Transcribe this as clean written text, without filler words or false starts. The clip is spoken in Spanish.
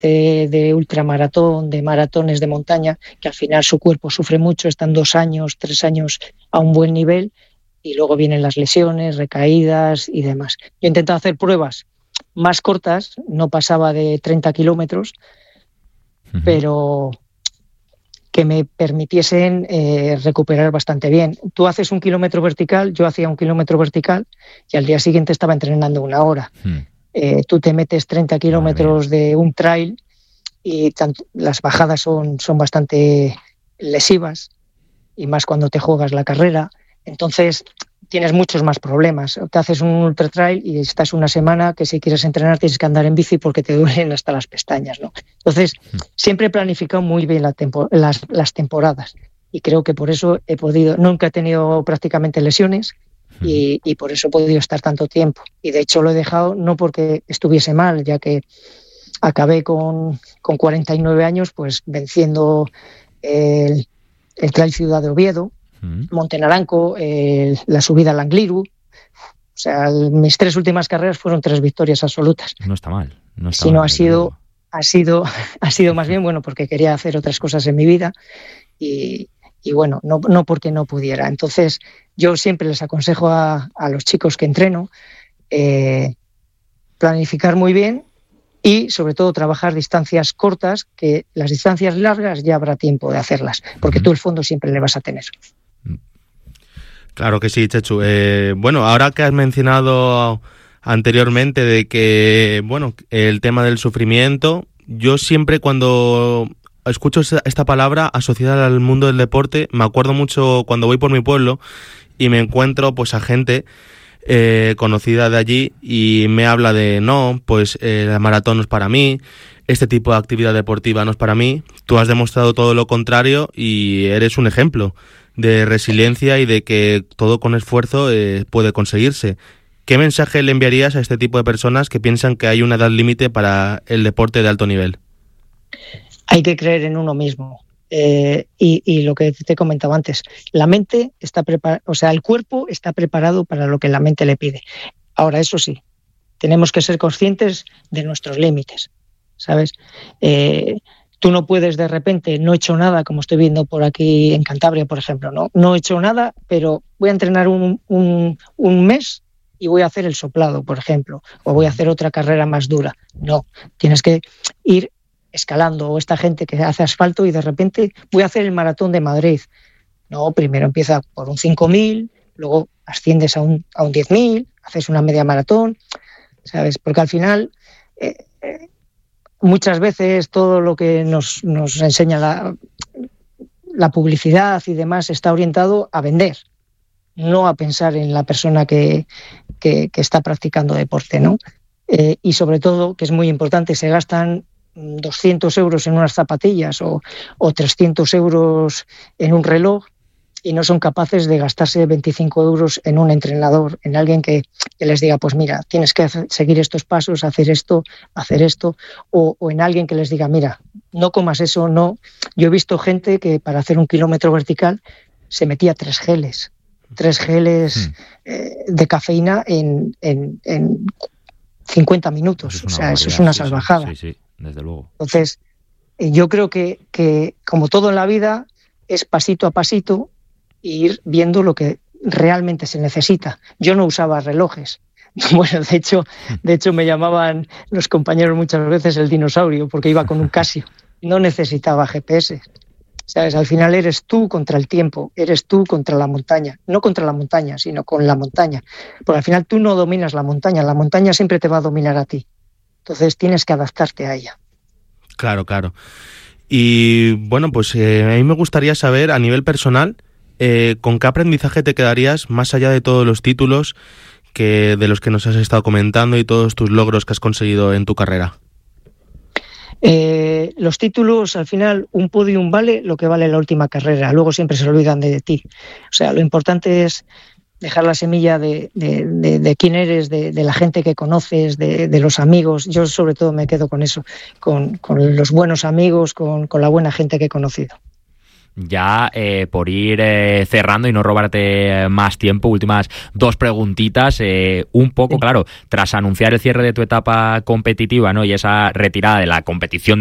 de ultramaratón, de maratones de montaña, que al final su cuerpo sufre mucho, están 2 años, 3 años a un buen nivel y luego vienen las lesiones, recaídas y demás. Yo he intentado hacer pruebas más cortas, no pasaba de 30 kilómetros, pero que me permitiesen recuperar bastante bien. Tú haces 1 kilómetro vertical, yo hacía 1 kilómetro vertical y al día siguiente estaba entrenando 1 hora. Tú te metes 30 kilómetros de un trail y las bajadas son bastante lesivas, y más cuando te juegas la carrera. Entonces tienes muchos más problemas. Te haces un ultra trail y estás una semana que si quieres entrenar tienes que andar en bici porque te duelen hasta las pestañas, ¿no? Entonces siempre he planificado muy bien las temporadas y creo que por eso nunca he tenido prácticamente lesiones y por eso he podido estar tanto tiempo. Y de hecho lo he dejado no porque estuviese mal, ya que acabé con 49 años pues venciendo el Trail Ciudad de Oviedo, Monte Naranco, la subida al Angliru. O sea, mis 3 últimas carreras fueron 3 victorias absolutas. No está mal. Si no, ha sido más bien bueno porque quería hacer otras cosas en mi vida y bueno, no porque no pudiera. Entonces, yo siempre les aconsejo a los chicos que entreno planificar muy bien y, sobre todo, trabajar distancias cortas, que las distancias largas ya habrá tiempo de hacerlas, porque tú el fondo siempre le vas a tener. Claro que sí, Chechu. Bueno, ahora que has mencionado anteriormente de que, bueno, el tema del sufrimiento, yo siempre cuando escucho esta palabra asociada al mundo del deporte, me acuerdo mucho cuando voy por mi pueblo y me encuentro pues a gente conocida de allí y me habla de no, pues la maratón no es para mí, este tipo de actividad deportiva no es para mí. Tú has demostrado todo lo contrario y eres un ejemplo de resiliencia y de que todo con esfuerzo puede conseguirse. ¿Qué mensaje le enviarías a este tipo de personas que piensan que hay una edad límite para el deporte de alto nivel? Hay que creer en uno mismo. Y lo que te comentaba antes, la mente está preparada, o sea, el cuerpo está preparado para lo que la mente le pide. Ahora, eso sí, tenemos que ser conscientes de nuestros límites, ¿sabes? Tú no puedes de repente, no he hecho nada, como estoy viendo por aquí en Cantabria, por ejemplo, no he hecho nada, pero voy a entrenar un mes y voy a hacer el soplado, por ejemplo, o voy a hacer otra carrera más dura. No, tienes que ir escalando, o esta gente que hace asfalto y de repente voy a hacer el maratón de Madrid. No, primero empieza por un 5.000, luego asciendes a un 10.000, haces una media maratón, ¿sabes? Porque al final muchas veces todo lo que nos enseña la publicidad y demás está orientado a vender, no a pensar en la persona que está practicando deporte, ¿no? Y sobre todo, que es muy importante, se gastan 200 euros en unas zapatillas o 300 euros en un reloj y no son capaces de gastarse 25 euros en un entrenador, en alguien que les diga, pues mira, tienes que seguir estos pasos, hacer esto, o en alguien que les diga, mira, no comas eso, no. Yo he visto gente que para hacer 1 kilómetro vertical se metía 3 geles de cafeína en 50 minutos. O sea, eso es una salvajada. Sí, desde luego. Entonces, yo creo que como todo en la vida es pasito a pasito e ir viendo lo que realmente se necesita. Yo no usaba relojes. Bueno, de hecho me llamaban los compañeros muchas veces el dinosaurio porque iba con un Casio. No necesitaba GPS. ¿Sabes? Al final eres tú contra el tiempo, eres tú contra la montaña. No contra la montaña, sino con la montaña. Porque al final tú no dominas la montaña siempre te va a dominar a ti. Entonces tienes que adaptarte a ella. Claro. Y bueno, pues a mí me gustaría saber a nivel personal, ¿con qué aprendizaje te quedarías más allá de todos los títulos de los que nos has estado comentando y todos tus logros que has conseguido en tu carrera? Los títulos, al final, un podium vale lo que vale la última carrera. Luego siempre se olvidan de ti. O sea, lo importante es dejar la semilla de quién eres, de la gente que conoces, de los amigos. Yo sobre todo me quedo con eso, con los buenos amigos, con la buena gente que he conocido. ya por ir cerrando y no robarte más tiempo, últimas 2 preguntitas, un poco, claro, tras anunciar el cierre de tu etapa competitiva, ¿no?, y esa retirada de la competición